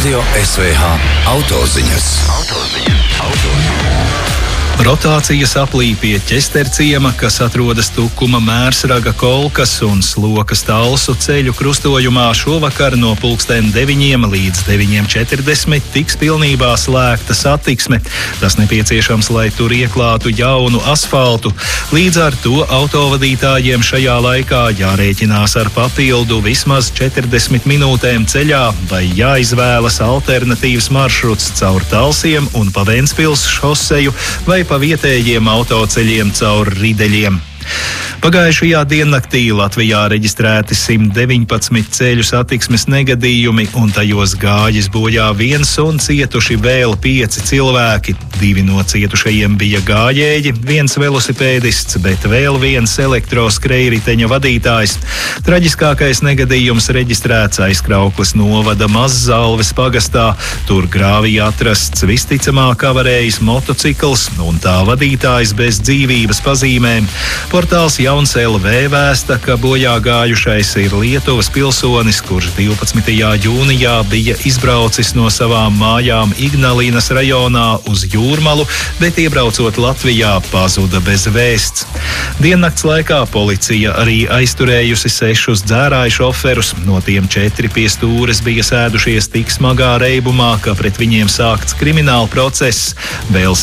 Radio SVH autoziņas. Rotācijas aplī pie Ķesterciema, kas atrodas Tukuma, Mērsraga, Kolkas un Slokas Talsu ceļu krustojumā, šovakar no 9 līdz 9:40 tiks pilnībā slēgta satiksme. Tas nepieciešams, lai tur ieklātu jaunu asfaltu. Līdz ar to autovadītājiem šajā laikā jārēķinās ar papildu vismaz 40 minūtēm ceļā vai jāizvēlas alternatīvs maršruts caur Talsiem un pa Ventspils šoseju vai pa vietējiem autoceļiem caur Rideļiem. Pagājušajā diennaktī Latvijā reģistrēti 119 ceļu satiksmes negadījumi, un tajos gājis bojā viens un cietuši vēl 5 cilvēki. 2 no cietušajiem bija gājēji, viens velosipēdists, bet vēl viens elektroskrējriteņa vadītājs. Traģiskākais negadījums reģistrēts Aizkraukles novada Mazzalves pagastā. Tur grāvī atrasts visticamāk avarējis motocikls un tā vadītājs bez dzīvības pazīmēm. Portāls Jauns LV vēsta, ka bojā gājušais ir Lietuvas pilsonis, kurš 12. jūnijā bija izbraucis no savām mājām Ignalīnas rajonā uz Jūrmalu, bet iebraucot Latvijā pazuda bez vēsts. Diennakts laikā policija arī aizturējusi 6 dzērāju šoferus, no tiem 4 pie stūres bija sēdušies tik smagā reibumā, ka pret viņiem sākts krimināla process. Vēl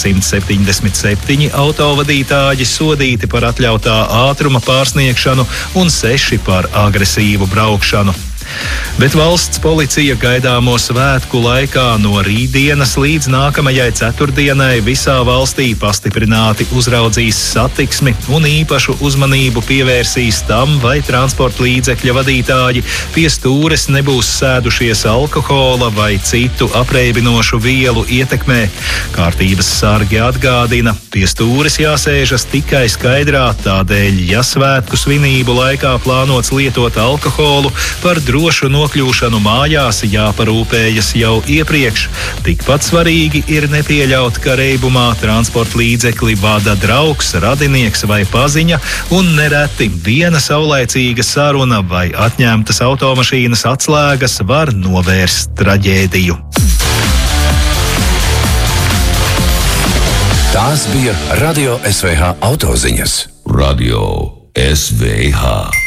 177 autovadītāji sodīti par atļautā ātruma pārsniegšanu un 6 par agresīvu braukšanu. Bet valsts policija gaidāmo svētku laikā no rītdienas līdz nākamajai ceturtdienai visā valstī pastiprināti uzraudzīs satiksmi un īpašu uzmanību pievērsīs tam, vai transporta līdzekļa vadītāji pie stūres nebūs sēdušies alkohola vai citu apreibinošu vielu ietekmē. Kārtības sargi atgādina, pie stūres jāsēžas tikai skaidrā, tādēļ, ja svētku svinību laikā plānots lietot alkoholu, par drošu nokļūšanu mājās jāparūpējas jau iepriekš. Tikpat svarīgi ir nepieļaut, ka reibumā transporta līdzekli vada draugs, radinieks vai paziņa, un nereti viena saulaicīga saruna vai atņemtas automašīnas atslēgas var novērst traģēdiju. Tās bija Radio SVH autoziņas. Radio SVH.